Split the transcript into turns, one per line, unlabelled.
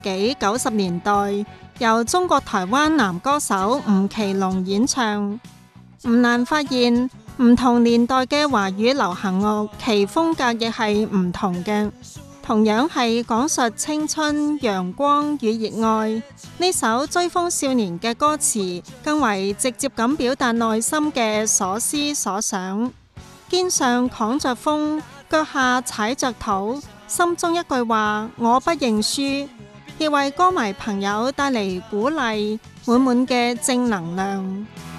紀90年代，由中國台灣男歌手吳奇隆演唱。唔難發現，唔同年代嘅華語流行樂，其風格亦係唔同嘅。同樣係講述青春、陽光與熱愛，呢首《追風少年》嘅歌詞更為直接咁表達內心嘅所思所想。肩上扛着風，腳下踩着土，心中一句話我不認輸，亦為歌迷朋友帶嚟鼓勵滿滿嘅正能量。